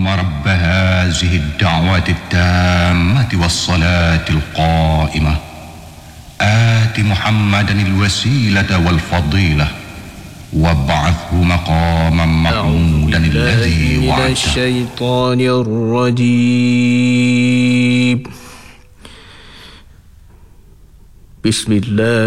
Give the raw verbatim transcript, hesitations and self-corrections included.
رب هذه الدعوة التامة والصلاة القائمة آت محمدا الوسيلة والفضيلة وابعثه مقاما محمودا الذي وعدته. من الشيطان الرجيم. بسم الله